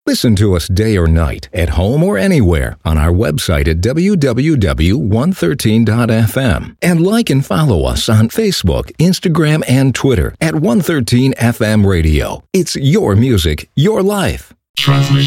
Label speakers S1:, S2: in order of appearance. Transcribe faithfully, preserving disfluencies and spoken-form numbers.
S1: Listen to us day or night, at home or anywhere, on our website at w w w dot one thirteen dot f m. And like and follow us on Facebook, Instagram, and Twitter at one thirteen F M Radio. It's your music, your life. Transmission.